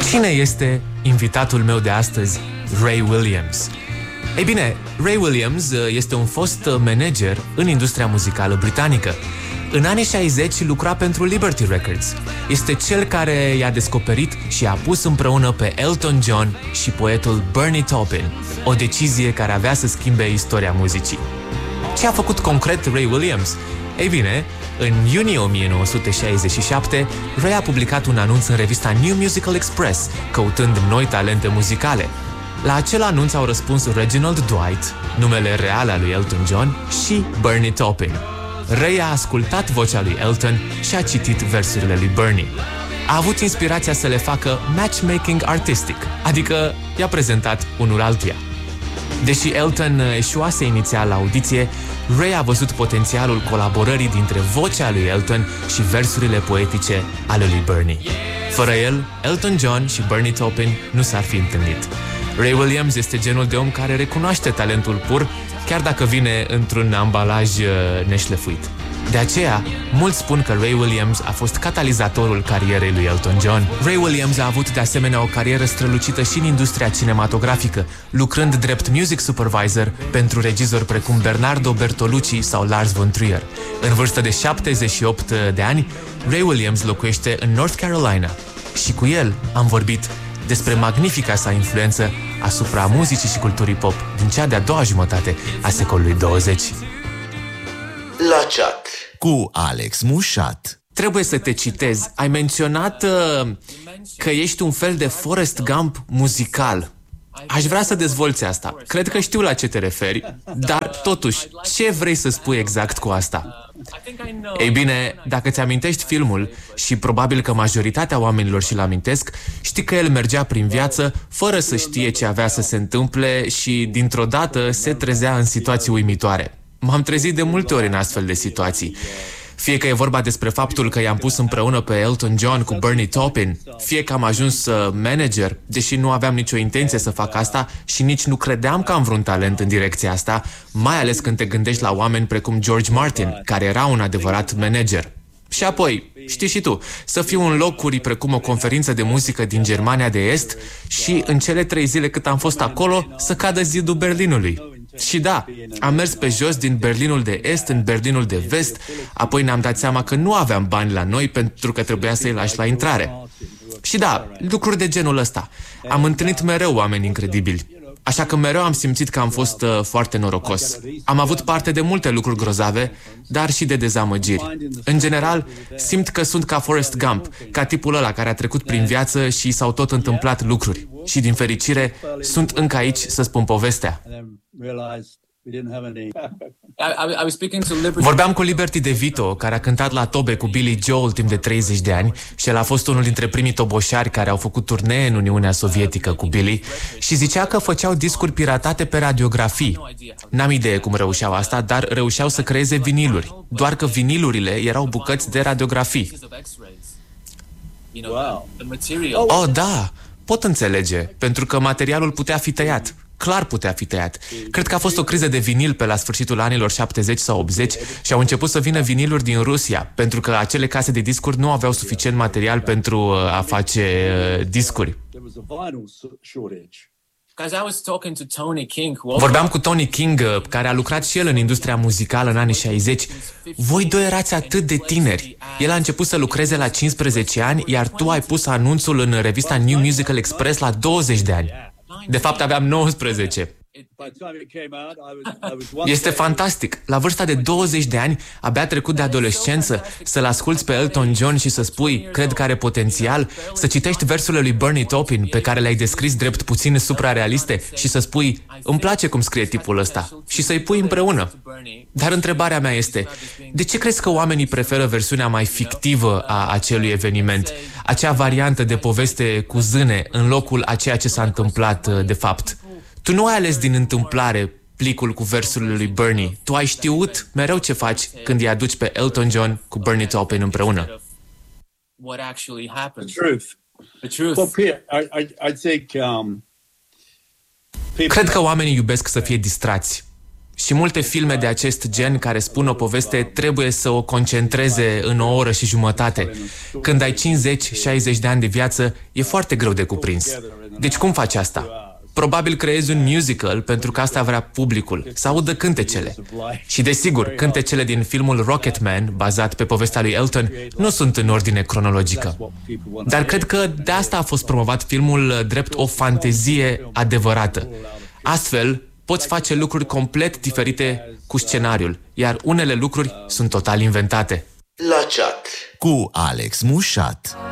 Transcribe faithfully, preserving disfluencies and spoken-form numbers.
Cine este invitatul meu de astăzi, Ray Williams? Ei bine, Ray Williams este un fost manager în industria muzicală britanică. În anii șaizeci lucra pentru Liberty Records. Este cel care i-a descoperit și a pus împreună pe Elton John și poetul Bernie Taupin, o decizie care avea să schimbe istoria muzicii. Ce a făcut concret Ray Williams? Ei bine, în iunie o mie nouă sute șaizeci și șapte, Ray a publicat un anunț în revista New Musical Express, căutând noi talente muzicale. La acel anunț au răspuns Reginald Dwight, numele real al lui Elton John, și Bernie Taupin. Ray a ascultat vocea lui Elton și a citit versurile lui Bernie. A avut inspirația să le facă matchmaking artistic, adică i-a prezentat unul altuia. Deși Elton eșuase inițial la audiție, Ray a văzut potențialul colaborării dintre vocea lui Elton și versurile poetice ale lui Bernie. Fără el, Elton John și Bernie Taupin nu s-ar fi întâlnit. Ray Williams este genul de om care recunoaște talentul pur, chiar dacă vine într-un ambalaj neșlefuit. De aceea, mulți spun că Ray Williams a fost catalizatorul carierei lui Elton John. Ray Williams a avut de asemenea o carieră strălucită și în industria cinematografică, lucrând drept music supervisor pentru regizori precum Bernardo Bertolucci sau Lars von Trier. În vârstă de șaptezeci și opt de ani, Ray Williams locuiește în North Carolina și cu el am vorbit despre magnifica sa influență asupra muzicii și culturii pop din cea de-a doua jumătate a secolului douăzeci. La chat cu Alex Mușat. Trebuie să te citez. Ai menționat uh, că ești un fel de Forrest Gump muzical. Aș vrea să dezvolți asta. Cred că știu la ce te referi, dar totuși, ce vrei să spui exact cu asta? Ei bine, dacă ți amintești filmul, și probabil că majoritatea oamenilor și-l amintesc, știi că el mergea prin viață fără să știe ce avea să se întâmple și dintr-o dată se trezea în situații uimitoare. M-am trezit de multe ori în astfel de situații. Fie că e vorba despre faptul că i-am pus împreună pe Elton John cu Bernie Taupin, fie că am ajuns manager, deși nu aveam nicio intenție să fac asta și nici nu credeam că am vreun talent în direcția asta, mai ales când te gândești la oameni precum George Martin, care era un adevărat manager. Și apoi, știi și tu, să fiu în locuri precum o conferință de muzică din Germania de Est și în cele trei zile cât am fost acolo să cadă zidul Berlinului. Și da, am mers pe jos din Berlinul de Est în Berlinul de Vest, apoi ne-am dat seama că nu aveam bani la noi pentru că trebuia să-i lași la intrare. Și da, lucruri de genul ăsta. Am întâlnit mereu oameni incredibili. Așa că mereu am simțit că am fost uh, foarte norocos. Am avut parte de multe lucruri grozave, dar și de dezamăgiri. În general, simt că sunt ca Forrest Gump, ca tipul ăla care a trecut prin viață și s-au tot întâmplat lucruri. Și din fericire, sunt încă aici să spun povestea. Vorbeam cu Liberty De Vito, care a cântat la tobe cu Billy Joel timp de treizeci de ani și el a fost unul dintre primii toboșari care au făcut turnee în Uniunea Sovietică cu Billy și zicea că făceau discuri piratate pe radiografii. N-am idee cum reușeau asta, dar reușeau să creeze viniluri, doar că vinilurile erau bucăți de radiografii. Oh, da, pot înțelege, pentru că materialul putea fi tăiat. Clar putea fi tăiat. Cred că a fost o criză de vinil pe la sfârșitul anilor șaptezeci sau optzeci și au început să vină viniluri din Rusia, pentru că acele case de discuri nu aveau suficient material pentru a face uh, discuri. Vorbeam cu Tony King, care a lucrat și el în industria muzicală în anii șaizeci. Voi doi erați atât de tineri. El a început să lucreze la cincisprezece ani, iar tu ai pus anunțul în revista New Musical Express la douăzeci de ani. De fapt, aveam nouăsprezece. Este fantastic. La vârsta de douăzeci de ani, abia trecut de adolescență, să-l asculți pe Elton John și să spui, cred că are potențial, să citești versurile lui Bernie Taupin, pe care le-ai descris drept puțin suprarealiste, și să spui, îmi place cum scrie tipul ăsta, și să-i pui împreună. Dar întrebarea mea este, de ce crezi că oamenii preferă versiunea mai fictivă a acelui eveniment, acea variantă de poveste cu zâne, în locul a ceea ce s-a întâmplat de fapt? Tu nu ai ales din întâmplare plicul cu versurile lui Bernie. Tu ai știut mereu ce faci când îi aduci pe Elton John cu Bernie Taupin împreună. Cred că oamenii iubesc să fie distrați. Și multe filme de acest gen care spun o poveste trebuie să o concentreze în o oră și jumătate. Când ai cincizeci șaizeci de ani de viață, e foarte greu de cuprins. Deci cum faci asta? Probabil creezi un musical pentru că asta vrea publicul, să audă cântecele. Și desigur, cântecele din filmul Rocketman, bazat pe povestea lui Elton, nu sunt în ordine cronologică. Dar cred că de asta a fost promovat filmul drept o fantezie adevărată. Astfel, poți face lucruri complet diferite cu scenariul, iar unele lucruri sunt total inventate. La chat cu Alex Mușat.